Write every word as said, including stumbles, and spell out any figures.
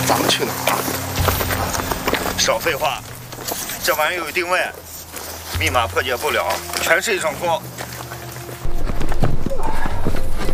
咱们去哪儿？ 少废话，这玩意有定位，密码破解不了，全是一场空。